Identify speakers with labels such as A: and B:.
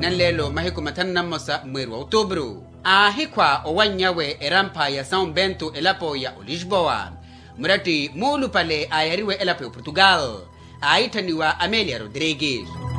A: nan lelo mahiko matannan mosa mweri wa Outubro. Ahikwa owanyawe erampa ya São Bento elapo ya Lisboa. Murati mulu pale ayariwe elapo ya Portugal. Aitaniwa Amelia Rodrigues.